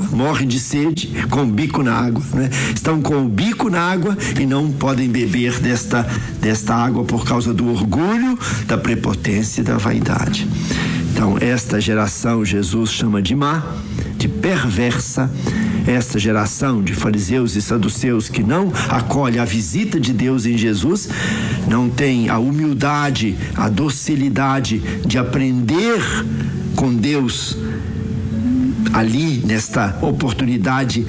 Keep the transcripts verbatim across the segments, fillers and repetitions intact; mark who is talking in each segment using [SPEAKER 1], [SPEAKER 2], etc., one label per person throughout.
[SPEAKER 1] morre de sede com o bico na água, né? Estão com o bico na água e não podem beber desta, desta água por causa do orgulho, da prepotência e da vaidade. Então, esta geração Jesus chama de má, de perversa. Esta geração de fariseus e saduceus que não acolhe a visita de Deus em Jesus, não tem a humildade, a docilidade de aprender com Deus ali nesta oportunidade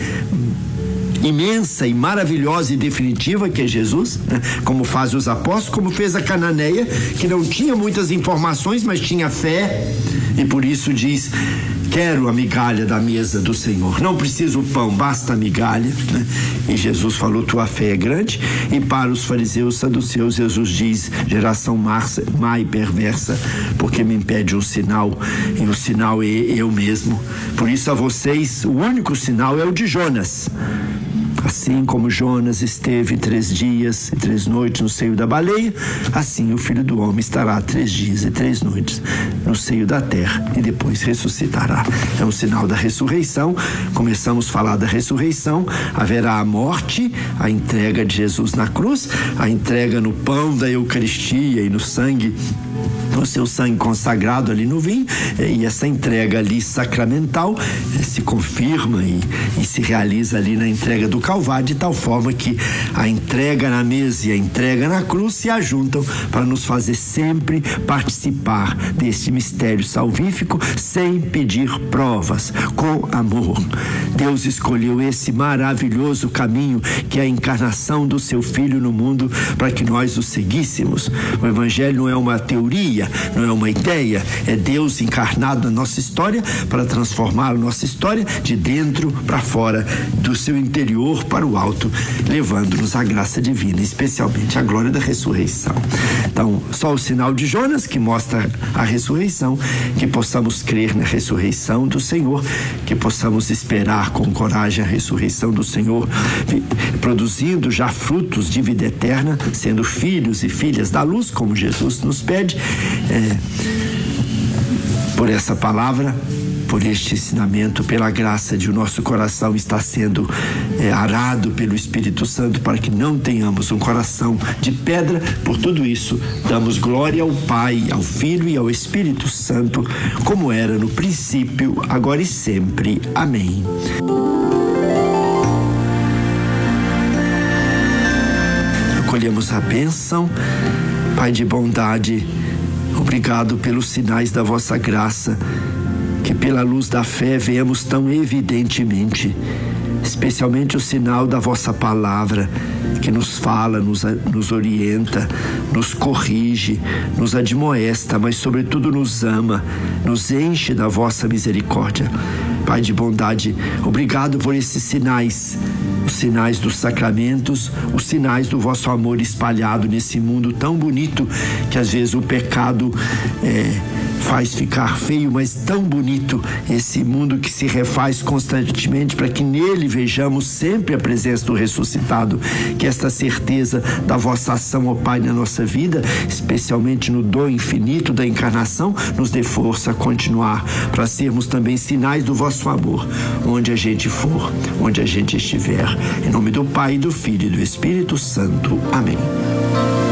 [SPEAKER 1] imensa e maravilhosa e definitiva que é Jesus, né? Como faz os apóstolos, como fez a cananeia, que não tinha muitas informações, mas tinha fé, e por isso diz: quero a migalha da mesa do Senhor, não preciso o pão, basta a migalha, né? E Jesus falou: tua fé é grande. E para os fariseus e saduceus, Jesus diz: geração má e perversa, porque me impede um sinal, e o sinal é eu mesmo. Por isso a vocês o único sinal é o de Jonas. Assim como Jonas esteve três dias e três noites no seio da baleia, assim o Filho do Homem estará três dias e três noites no seio da terra e depois ressuscitará. É um sinal da ressurreição. Começamos a falar da ressurreição. Haverá a morte, a entrega de Jesus na cruz, a entrega no pão da Eucaristia e no sangue, no seu sangue consagrado ali no vinho, e essa entrega ali sacramental se confirma e, e se realiza ali na entrega do Calvário, de tal forma que a entrega na mesa e a entrega na cruz se ajuntam para nos fazer sempre participar desse mistério salvífico sem pedir provas, com amor. Deus escolheu esse maravilhoso caminho que é a encarnação do seu Filho no mundo para que nós o seguíssemos. O Evangelho não é uma teoria, não é uma ideia, é Deus encarnado na nossa história para transformar a nossa história de dentro para fora, do seu interior para o alto, levando-nos à graça divina, especialmente a glória da ressurreição. Então, só o sinal de Jonas que mostra a ressurreição, que possamos crer na ressurreição do Senhor, que possamos esperar com coragem a ressurreição do Senhor, produzindo já frutos de vida eterna, sendo filhos e filhas da luz, como Jesus nos pede. É, por essa palavra, por este ensinamento, pela graça de o nosso coração estar sendo é, arado pelo Espírito Santo, para que não tenhamos um coração de pedra. Por tudo isso, damos glória ao Pai, ao Filho e ao Espírito Santo, como era no princípio, agora e sempre. Amém. Acolhemos a bênção. Pai de bondade, obrigado pelos sinais da vossa graça, que pela luz da fé vemos tão evidentemente, especialmente o sinal da vossa palavra, que nos fala, nos, nos orienta, nos corrige, nos admoesta, mas sobretudo nos ama, nos enche da vossa misericórdia. Pai de bondade, obrigado por esses sinais, os sinais dos sacramentos, os sinais do vosso amor espalhado nesse mundo tão bonito, que às vezes o pecado é, faz ficar feio, mas tão bonito esse mundo que se refaz constantemente, para que nele vejamos sempre a presença do ressuscitado. Que esta certeza da vossa ação, ó Pai, na nossa vida, especialmente no dom infinito da encarnação, nos dê força a continuar, para sermos também sinais do vosso amor, onde a gente for, onde a gente estiver. Em nome do Pai, do Filho e do Espírito Santo. Amém.